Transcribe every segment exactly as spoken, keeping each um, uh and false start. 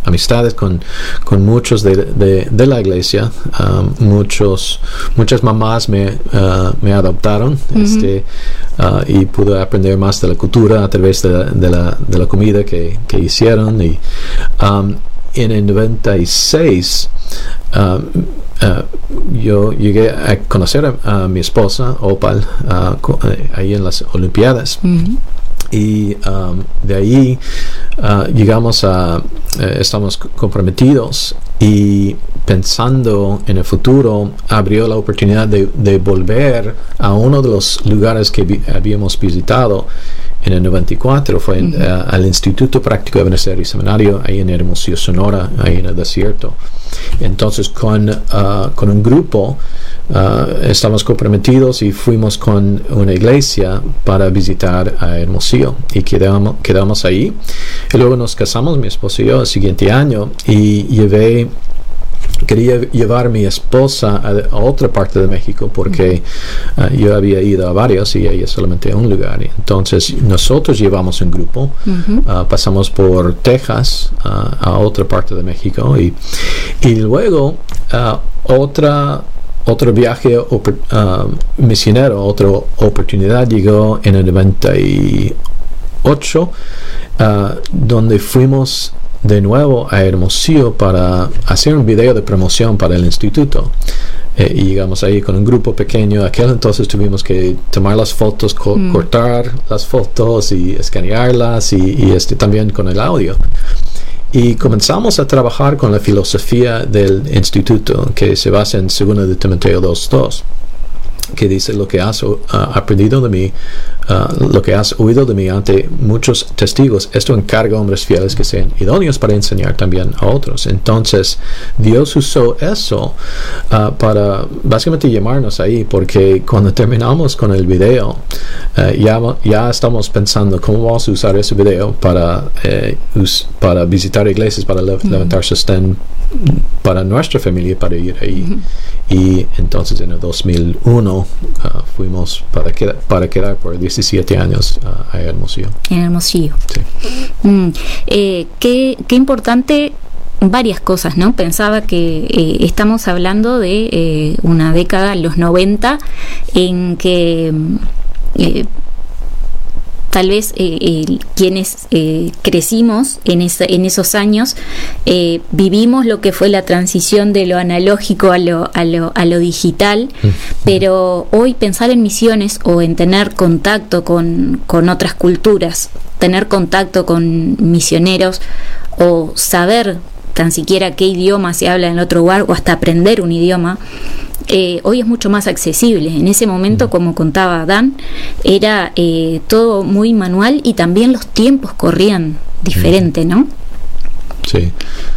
amistades con, con muchos de, de, de la iglesia. Um, muchos, muchas mamás me, uh, me adoptaron uh-huh. este, uh, y pude aprender más de la cultura a través de, de, la, de la comida que, que hicieron. Y um, en el noventa y seis uh, uh, yo llegué a conocer a, a mi esposa Opal uh, co- ahí en las Olimpiadas. Uh-huh. Y um, de ahí uh, llegamos a eh, estamos comprometidos, y pensando en el futuro abrió la oportunidad de, de volver a uno de los lugares que vi- habíamos visitado en el noventa y cuatro. Fue uh-huh. uh, al Instituto Práctico de Evangelio y Seminario ahí en Hermosillo, Sonora, ahí en el desierto. Entonces con, uh, con un grupo uh, estamos comprometidos y fuimos con una iglesia para visitar a Hermosillo, y quedamos, quedamos ahí, y luego nos casamos, mi esposo y yo, el siguiente año, y llevé quería llevar a mi esposa a, a otra parte de México, porque uh, yo había ido a varios y ella solamente a un lugar. Entonces nosotros llevamos un grupo, uh-huh. uh, pasamos por Texas uh, a otra parte de México, y, y luego uh, otra otro viaje op- uh, misionero, otra oportunidad llegó en el noventa y ocho, uh, donde fuimos de nuevo a Hermosillo para hacer un video de promoción para el instituto. Eh, y llegamos ahí con un grupo pequeño. Aquel entonces tuvimos que tomar las fotos, co- mm. cortar las fotos y escanearlas, y, y este también con el audio. Y comenzamos a trabajar con la filosofía del instituto, que se basa en segunda de Timoteo dos dos, que dice: lo que has uh, aprendido de mí, uh, lo que has oído de mí ante muchos testigos, esto encarga a hombres fieles que sean idóneos para enseñar también a otros. Entonces Dios usó eso uh, para básicamente llamarnos ahí, porque cuando terminamos con el video uh, ya, ya estamos pensando cómo vamos a usar ese video para, eh, us, para visitar iglesias, para le- mm-hmm. levantar sostén para nuestra familia, para ir ahí. Mm-hmm. Y entonces en el dos mil uno uh, fuimos para, queda, para quedar por diecisiete años uh, a Hermosillo. En Hermosillo. Sí. Mm, eh, qué, qué importante, varias cosas, ¿no? Pensaba que eh, estamos hablando de eh, una década, los noventa, en que eh, tal vez eh, eh, quienes eh, crecimos en, esa, en esos años eh, vivimos lo que fue la transición de lo analógico a lo, a lo, a lo digital, mm. pero hoy pensar en misiones o en tener contacto con, con otras culturas, tener contacto con misioneros, o saber tan siquiera qué idioma se habla en otro lugar, o hasta aprender un idioma, Eh, hoy es mucho más accesible. En ese momento, como contaba Dan, era eh, todo muy manual, y también los tiempos corrían diferente, ¿no? Sí,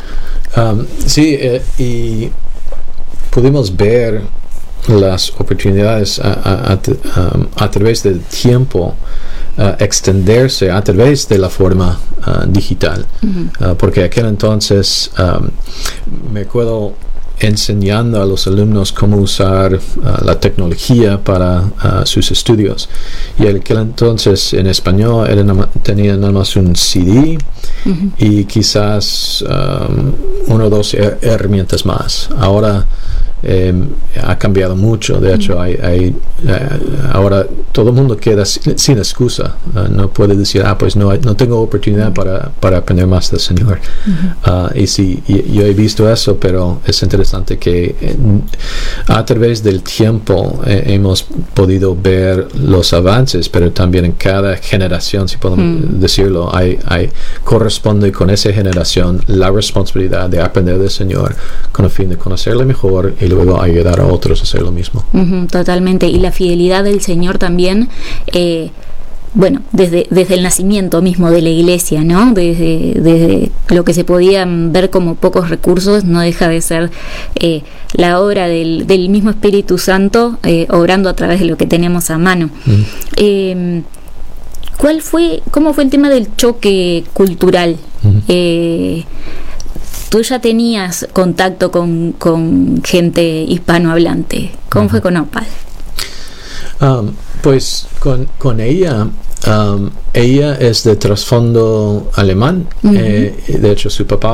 um, sí, eh, y pudimos ver las oportunidades a, a, a, um, a través del tiempo uh, extenderse a través de la forma uh, digital, uh-huh. uh, porque aquel entonces um, me acuerdo enseñando a los alumnos cómo usar uh, la tecnología para uh, sus estudios, y en aquel entonces en español era nada, tenía nada más un C D uh-huh. y quizás um, una o dos her- herramientas más. Ahora eh, ha cambiado mucho. De hecho, hay, hay eh, ahora todo el mundo queda sin, sin excusa. Uh, no puede decir, ah, pues no, no tengo oportunidad para, para aprender más del Señor. Uh-huh. Uh, y sí, y, yo he visto eso, pero es interesante que eh, a través del tiempo eh, hemos podido ver los avances, pero también en cada generación, si podemos uh-huh. decirlo, hay, hay corresponde con esa generación la responsabilidad de aprender del Señor con el fin de conocerle mejor y luego ayudar a otros a hacer lo mismo. Uh-huh, totalmente. Y la fidelidad del Señor también, eh, bueno, desde, desde el nacimiento mismo de la iglesia, ¿no? Desde, desde lo que se podían ver como pocos recursos, no deja de ser eh, la obra del, del mismo Espíritu Santo eh, obrando a través de lo que tenemos a mano. Uh-huh. Eh, ¿Cuál fue, cómo fue el tema del choque cultural? Uh-huh. Eh, Tú ya tenías contacto con, con gente hispanohablante. ¿Cómo uh-huh. fue con Opal? Um, pues con, con ella, um, ella es de trasfondo alemán. Uh-huh. Eh, de hecho, su papá